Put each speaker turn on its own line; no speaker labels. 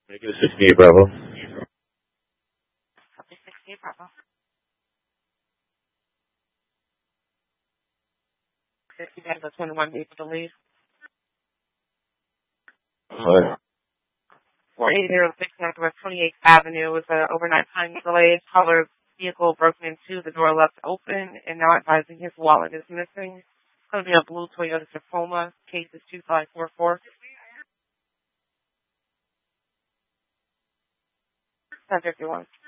Make it a 68 Bravo.
Copy 68 Bravo. 50 Bravo 21 Maple to leave.
Hi.
4806 Northwest 28th Avenue with an overnight time delayed. Caller vehicle broken into, the door left open, and now advising his wallet is missing. It's going to be a blue Toyota Tacoma. Case is 2544. 1051.